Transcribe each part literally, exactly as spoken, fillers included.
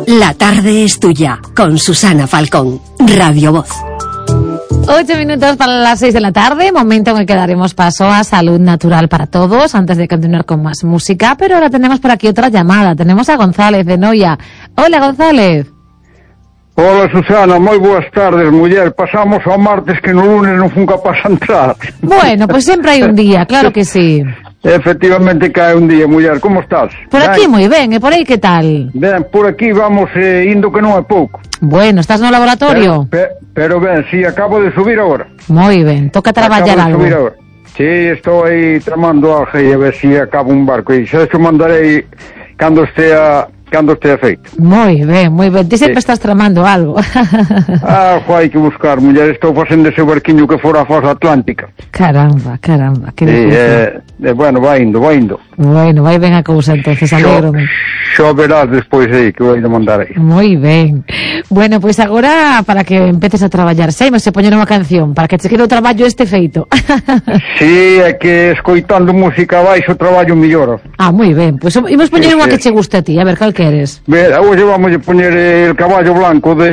La tarde es tuya, con Susana Falcón, Radio Voz. Ocho minutos para las seis de la tarde, momento en el que daremos paso a Salud Natural para Todos, antes de continuar con más música, pero ahora tenemos por aquí otra llamada, tenemos a González de Noia. Hola, González. Hola, Susana, moi boas tardes, muller. Pasamos ao martes que no lunes non fun capaz de entrar. Bueno, pues siempre hai un día, claro que sí. Efectivamente cae un día, muller. Como estás? Por aquí moi ben, e por aí que tal? Ben, por aquí vamos eh, indo que non é pouco. Bueno, estás no laboratorio? Pero, pero ben, si, acabo de subir agora. Moi ben, toca traballar algo. Acabo de subir agora. Si, estou aí tramando algo e a ver si acabo un barco. E xa xo mandarei cando estea... cando estea feito. Moi ben, moi ben. Ti sempre sí. Estás tramando algo. Ah, hai que buscar, muller. Estou facendo ese barquiño que fora a fosa atlántica. Caramba, caramba. Que sí, eh, eh, bueno, vai indo, vai indo. Bueno, vai ben a cousa, entonces, alégrome. Xo verás despois aí, que vai a mandar aí. Moi ben. Bueno, pois pues agora, para que empeces a traballar, sei, se poñer unha canción, para que te quede o traballo este feito. Sí, é que escoitando música baixo o traballo mellora. Ah, moi ben. Pois pues, imos poñer sí, unha sí. que che guste a ti, a ver, cal queres? Ver, hoxe vamos a poñer El Caballo Blanco de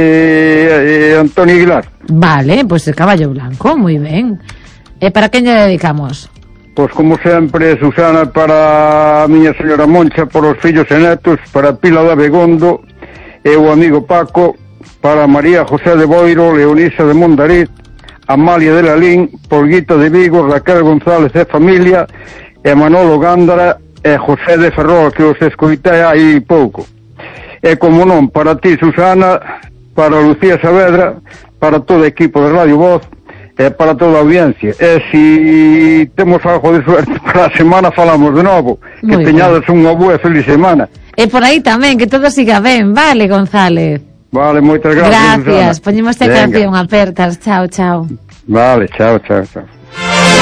eh, Antonio Aguilar. Vale, pois pues El Caballo Blanco, moi ben. E para quen lle dedicamos? Pois como sempre, Susana, para a miña señora Moncha, por os fillos e netos, para Pila da Begondo, e o amigo Paco, para María José de Boiro, Leonisa de Mondariz, Amalia de Lalín, Polguita de Vigo, Raquel González de familia, e Manolo Gándara, e José de Ferrol, que os escoitei aí pouco. E como non, para ti, Susana, para Lucía Saavedra, para todo o equipo de Radio Voz, e para toda a audiencia. E se temos algo de suerte para a semana falamos de novo. Que muy teñades bien. Unha boa e feliz semana. E por aí tamén, que todo siga ben. Vale, González. Vale, moitas gracias, Gracias, poñemos esta canción, apertas. Chao, chao. Vale, chao, chao, chao.